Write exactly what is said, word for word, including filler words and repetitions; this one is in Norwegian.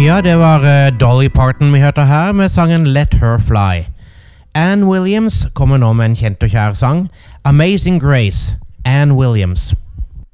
Ja, det var uh, Dolly Parton vi hørte her med sangen Let Her Fly. Ann Williams kommer nå med en kjent og kjær sang, Amazing Grace, Ann Williams.